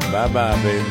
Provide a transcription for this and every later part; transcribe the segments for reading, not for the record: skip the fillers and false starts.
Bye-bye, baby.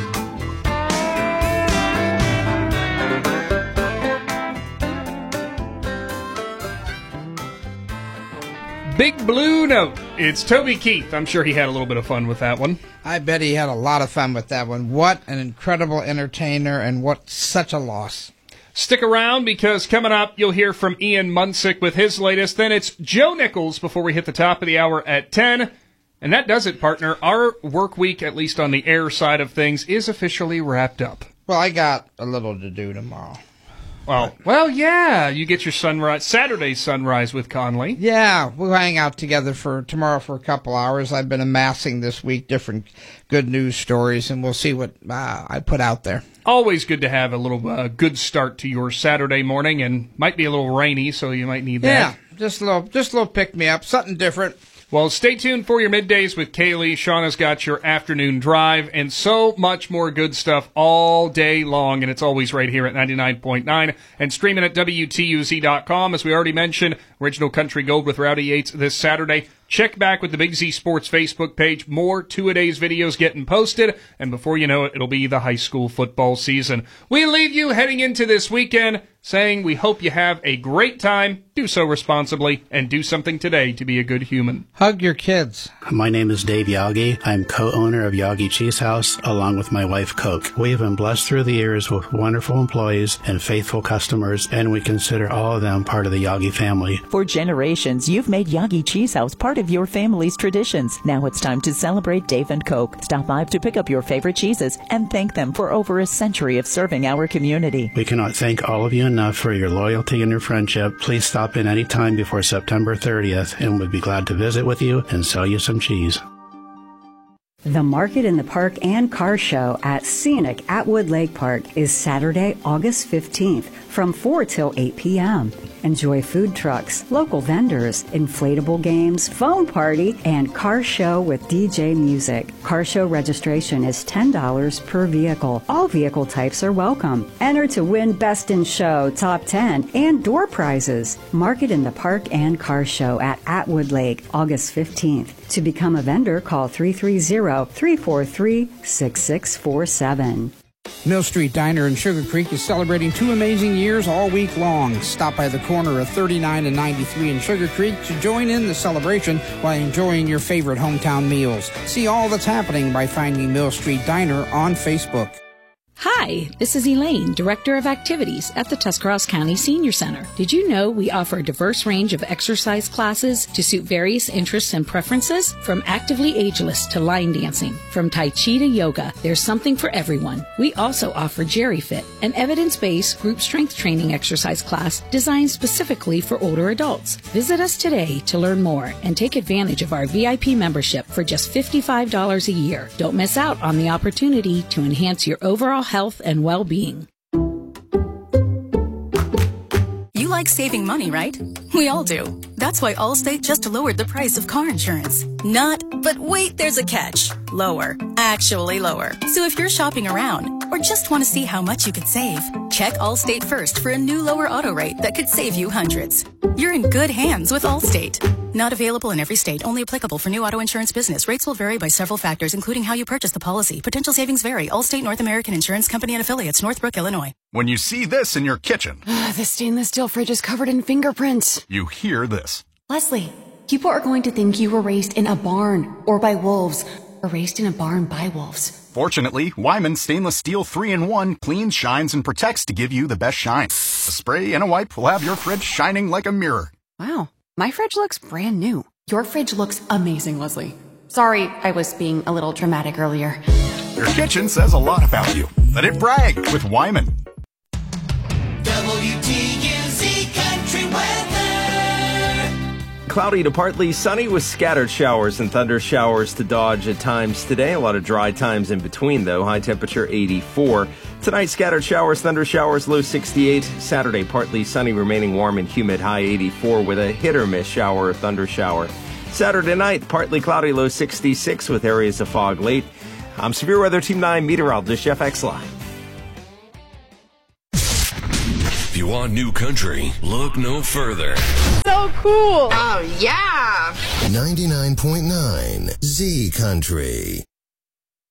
Big Blue Note. It's Toby Keith. I'm sure he had a little bit of fun with that one. I bet he had a lot of fun with that one. What an incredible entertainer, and what such a loss. Stick around, because coming up, you'll hear from Ian Munsick with his latest. Then it's Joe Nichols before we hit the top of the hour at 10. And that does it, partner. Our work week, at least on the air side of things, is officially wrapped up. Well, I got a little to do tomorrow. Well, yeah. You get your Saturday sunrise with Conley. Yeah, we'll hang out together tomorrow for a couple hours. I've been amassing this week different good news stories, and we'll see what I put out there. Always good to have a little good start to your Saturday morning, and might be a little rainy, so you might need that. Yeah, just a little pick-me-up, something different. Well, stay tuned for your middays with Kaylee. Shauna's got your afternoon drive, and so much more good stuff all day long, and it's always right here at 99.9 and streaming at WTUZ.com. As we already mentioned, Original Country Gold with Rowdy Yates this Saturday. Check back with the Big Z Sports Facebook page. More two-a-days videos getting posted, and before you know it, it'll be the high school football season. We leave you heading into this weekend saying we hope you have a great time, do so responsibly, and do something today to be a good human. Hug your kids. My name is Dave Yagi. I'm co-owner of Yagi Cheese House, along with my wife, Coke. We have been blessed through the years with wonderful employees and faithful customers, and we consider all of them part of the Yagi family. For generations, you've made Yagi Cheese House part of your family's traditions. Now it's time to celebrate Dave and Coke. Stop by to pick up your favorite cheeses and thank them for over a century of serving our community. We cannot thank all of you enough for your loyalty and your friendship. Please stop in any time before September 30th, and we'd be glad to visit with you and sell you some cheese. The Market in the Park and Car Show at Scenic Atwood Lake Park is Saturday, August 15th from 4 till 8 p.m. Enjoy food trucks, local vendors, inflatable games, phone party, and car show with DJ music. Car show registration is $10 per vehicle. All vehicle types are welcome. Enter to win Best in Show, Top 10, and door prizes. Market in the Park and Car Show at Atwood Lake, August 15th. To become a vendor, call 330-343-6647. Mill Street Diner in Sugar Creek is celebrating 2 amazing years all week long. Stop by the corner of 39 and 93 in Sugar Creek to join in the celebration while enjoying your favorite hometown meals. See all that's happening by finding Mill Street Diner on Facebook. Hi, this is Elaine, Director of Activities at the Tuscarawas County Senior Center. Did you know we offer a diverse range of exercise classes to suit various interests and preferences? From actively ageless to line dancing, from Tai Chi to yoga, there's something for everyone. We also offer Jerry Fit, an evidence-based group strength training exercise class designed specifically for older adults. Visit us today to learn more and take advantage of our VIP membership for just $55 a year. Don't miss out on the opportunity to enhance your overall health and well-being. You like saving money, right? We all do. That's why Allstate just lowered the price of car insurance. But wait, there's a catch. Lower. Actually lower. So if you're shopping around or just want to see how much you could save, check Allstate first for a new lower auto rate that could save you hundreds. You're in good hands with Allstate. Not available in every state. Only applicable for new auto insurance business. Rates will vary by several factors, including how you purchase the policy. Potential savings vary. Allstate North American Insurance Company and Affiliates, Northbrook, Illinois. When you see this in your kitchen, the stainless steel fridge is covered in fingerprints. You hear this. Leslie, people are going to think you were raised in a barn or by wolves, or raised in a barn by wolves. Fortunately, Wyman Stainless Steel 3-in-1 cleans, shines, and protects to give you the best shine. A spray and a wipe will have your fridge shining like a mirror. Wow, my fridge looks brand new. Your fridge looks amazing, Leslie. Sorry, I was being a little dramatic earlier. Your kitchen says a lot about you. Let it brag with Wyman. WTUZ Country Weather. Cloudy to partly sunny with scattered showers and thunder showers to dodge at times today. A lot of dry times in between, though. High temperature 84. Tonight, scattered showers, thunder showers, low 68. Saturday, partly sunny, remaining warm and humid, high 84 with a hit-or-miss shower or thunder shower. Saturday night, partly cloudy, low 66 with areas of fog late. I'm Severe Weather Team 9 meteorologist Jeff Exline. If you want new country, look no further. So cool. Oh, yeah. 99.9 Z Country.